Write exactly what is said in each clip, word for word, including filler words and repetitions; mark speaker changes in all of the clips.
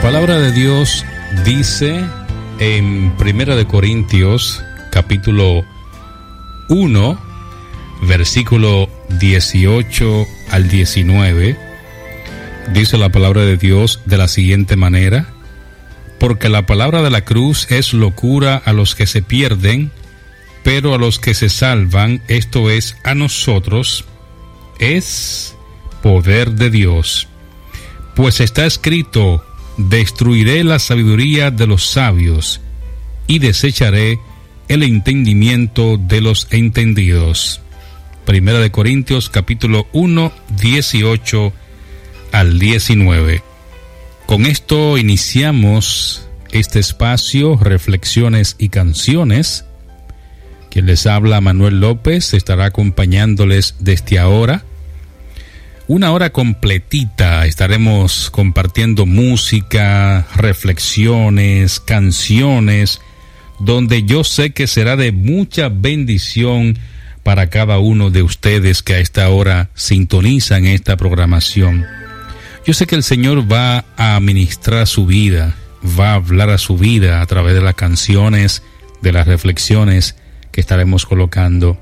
Speaker 1: palabra de Dios dice en Primera de Corintios, capítulo uno, versículo dieciocho al diecinueve, dice la palabra de Dios de la siguiente manera: porque la palabra de la cruz es locura a los que se pierden, pero a los que se salvan, esto es, a nosotros, es poder de Dios. Pues está escrito: destruiré la sabiduría de los sabios y desecharé el entendimiento de los entendidos. Primera de Corintios capítulo uno, dieciocho al diecinueve. Con esto iniciamos este espacio, Reflexiones y Canciones. Quien les habla, Manuel López, estará acompañándoles desde ahora. Una hora completita estaremos compartiendo música, reflexiones, canciones, donde yo sé que será de mucha bendición para cada uno de ustedes que a esta hora sintonizan esta programación. Yo sé que el Señor va a ministrar su vida, va a hablar a su vida a través de las canciones, de las reflexiones que estaremos colocando.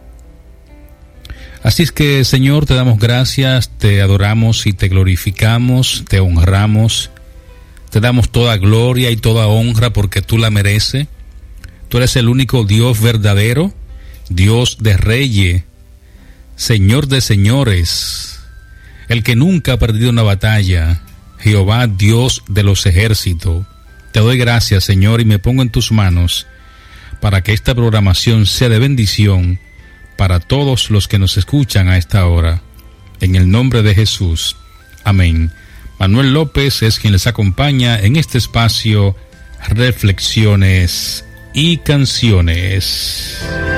Speaker 1: Así es que, Señor, te damos gracias, te adoramos y te glorificamos, te honramos, te damos toda gloria y toda honra porque tú la mereces. Tú eres el único Dios verdadero, Dios de reyes, Señor de señores, el que nunca ha perdido una batalla, Jehová, Dios de los ejércitos. Te doy gracias, Señor, y me pongo en tus manos para que esta programación sea de bendición para todos los que nos escuchan a esta hora. En el nombre de Jesús. Amén. Manuel López es quien les acompaña en este espacio, Reflexiones y Canciones.